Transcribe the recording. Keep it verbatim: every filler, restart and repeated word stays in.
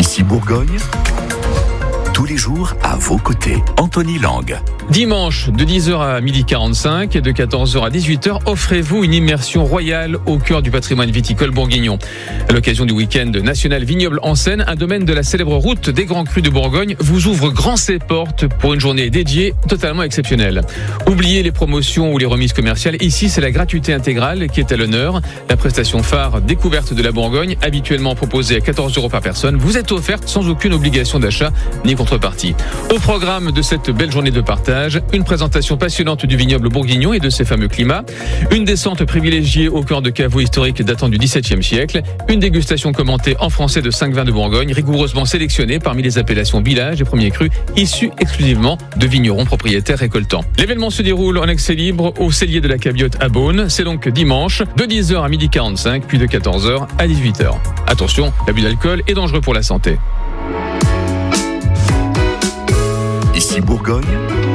Ici Bourgogne, tous les jours à vos côtés. Anthony Lang. Dimanche, de dix heures à midi quarante-cinq et de quatorze heures à dix-huit heures, offrez-vous une immersion royale au cœur du patrimoine viticole bourguignon. À l'occasion du week-end national Vignoble en Seine, un domaine de la célèbre route des Grands Crus de Bourgogne vous ouvre grand ses portes pour une journée dédiée totalement exceptionnelle. Oubliez les promotions ou les remises commerciales, ici c'est la gratuité intégrale qui est à l'honneur. La prestation phare découverte de la Bourgogne, habituellement proposée à quatorze euros par personne, vous est offerte sans aucune obligation d'achat ni contrepartie. Au programme de cette belle journée de partage, une présentation passionnante du vignoble bourguignon et de ses fameux climats, une descente privilégiée au cœur de caveaux historiques datant du dix-septième siècle, une dégustation commentée en français de cinq vins de Bourgogne, rigoureusement sélectionnés parmi les appellations villages et premiers crus, issus exclusivement de vignerons propriétaires récoltants. L'événement se déroule en accès libre au cellier de la Cabiote à Beaune. C'est donc dimanche, de dix heures à midi quarante-cinq, puis de quatorze heures à dix-huit heures. Attention, l'abus d'alcool est dangereux pour la santé. Ici Bourgogne,